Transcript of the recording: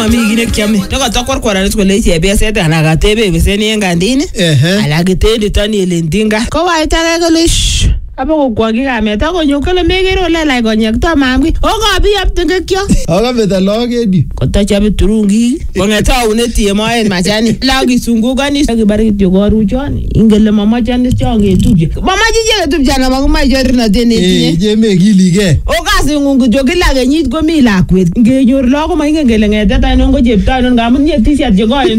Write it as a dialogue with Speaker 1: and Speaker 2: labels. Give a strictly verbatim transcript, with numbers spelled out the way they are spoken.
Speaker 1: mami kine kiame neko tokwarkwara kole chebeset ana katebe beseni en kandini ala gitendi tani elendinga ko waita kole abo kwagi kamet akonyo kole megero le la konyek to mamgi okobi aptengekyo
Speaker 2: Akabeta logedi
Speaker 1: kotachabe turungi kongeta unetie moen machani lagi sungukani akibar kityo koruchon ingele mamachani chongetubye mamachi je ketubye na makuma jorina tene tinye
Speaker 2: je megilige
Speaker 1: okasi ngungu jogila kenyit komi lakwet ngenyor logo maingen kele ngete ta non ko chepto non ngamun nye t-shirt je